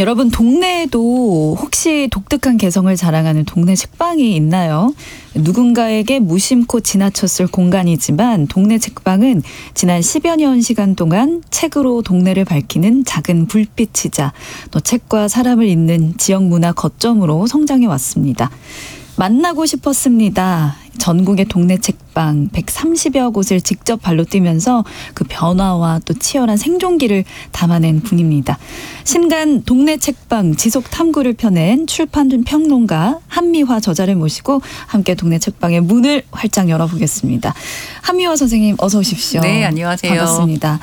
여러분 동네에도 혹시 독특한 개성을 자랑하는 동네 책방이 있나요? 누군가에게 무심코 지나쳤을 공간이지만 동네 책방은 지난 10여 년 시간 동안 책으로 동네를 밝히는 작은 불빛이자 또 책과 사람을 잇는 지역 문화 거점으로 성장해 왔습니다. 만나고 싶었습니다. 전국의 동네 책방 130여 곳을 직접 발로 뛰면서 그 변화와 또 치열한 생존기를 담아낸 분입니다. 신간 동네 책방 지속 탐구를 펴낸 출판 평론가 한미화 저자를 모시고 함께 동네 책방의 문을 활짝 열어보겠습니다. 한미화 선생님 어서 오십시오. 네, 안녕하세요. 반갑습니다.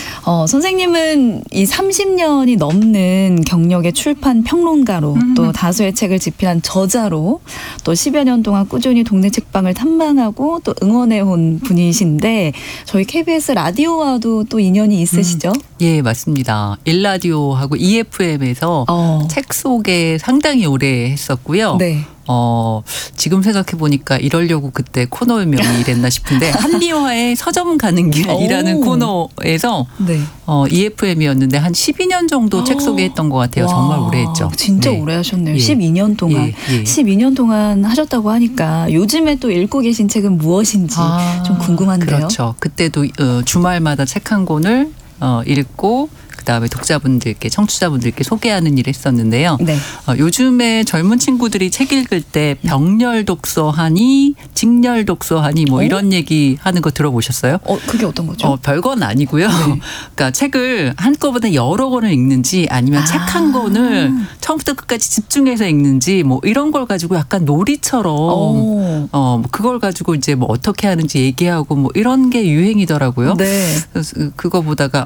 선생님은 이 30년이 넘는 경력의 출판 평론가로 또 다수의 책을 집필한 저자로 또 10여 년 동안 꾸준히 동네 책방을 탐방하고 또 응원해온 분이신데 저희 KBS 라디오와도 또 인연이 있으시죠? 예, 맞습니다. 일라디오하고 EFM에서 책 소개 상당히 오래 했었고요. 네. 지금 생각해보니까 이러려고 그때 코너명이 이랬나 싶은데 한미화의 서점 가는 길이라는 코너에서 네. EFM이었는데 한 12년 정도 책 소개했던 것 같아요. 정말 오래 했죠. 진짜 네. 오래 하셨네요. 예. 12년 동안. 예. 12년 동안 하셨다고 하니까 요즘에 또 읽고 계신 책은 무엇인지 좀 궁금한데요. 그렇죠. 그때도 주말마다 책 한 권을 읽고 그다음에 독자분들께 청취자분들께 소개하는 일을 했었는데요. 네. 요즘에 젊은 친구들이 책 읽을 때 병렬 독서하니 직렬 독서하니 뭐 이런 얘기 하는 거 들어보셨어요? 그게 어떤 거죠? 별건 아니고요. 네. 그러니까 책을 한꺼번에 여러 권을 읽는지 아니면 책 한 권을 처음부터 끝까지 집중해서 읽는지 뭐 이런 걸 가지고 약간 놀이처럼 그걸 가지고 이제 뭐 어떻게 하는지 얘기하고 뭐 이런 게 유행이더라고요. 네. 그래서 그거 보다가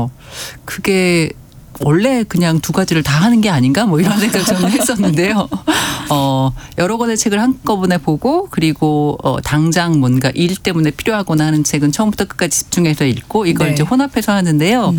그게 원래 그냥 두 가지를 다 하는 게 아닌가 뭐 이런 생각 저는 했었는데요. 여러 권의 책을 한꺼번에 보고 그리고 당장 뭔가 일 때문에 필요하거나 하는 책은 처음부터 끝까지 집중해서 읽고 이걸 네. 이제 혼합해서 하는데요.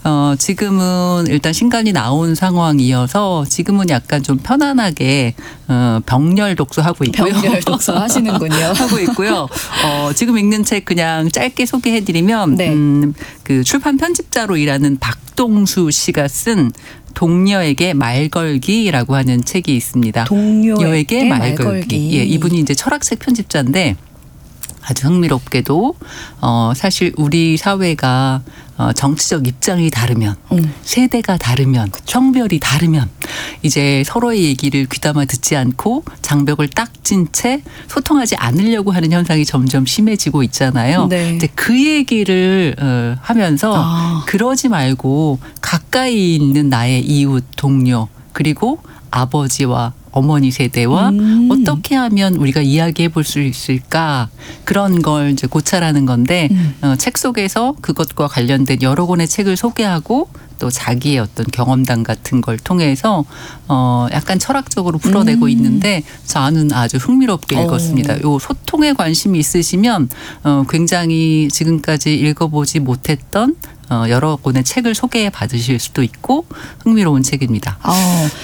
지금은 일단 신간이 나온 상황이어서 지금은 약간 좀 편안하게 병렬 독서하고 있고요. 병렬 독서 하시는군요. 하고 있고요. 지금 읽는 책 그냥 짧게 소개해드리면 네. 그 출판 편집자로 일하는 박동수 씨가 쓴 동료에게 말 걸기라고 하는 책이 있습니다. 동료에게 말 걸기. 예, 이분이 이제 철학책 편집자인데 아주 흥미롭게도 사실 우리 사회가 정치적 입장이 다르면 세대가 다르면 성별이 다르면 이제 서로의 얘기를 귀담아 듣지 않고 장벽을 딱 찐 채 소통하지 않으려고 하는 현상이 점점 심해지고 있잖아요. 네. 근데 그 얘기를 하면서 그러지 말고 가까이 있는 나의 이웃, 동료 그리고 아버지와 어머니 세대와 어떻게 하면 우리가 이야기해 볼 수 있을까 그런 걸 이제 고찰하는 건데 책 속에서 그것과 관련된 여러 권의 책을 소개하고 또 자기의 어떤 경험담 같은 걸 통해서 약간 철학적으로 풀어내고 있는데 저는 아주 흥미롭게 읽었습니다. 요 소통에 관심이 있으시면 굉장히 지금까지 읽어보지 못했던 여러 권의 책을 소개해 받으실 수도 있고 흥미로운 책입니다.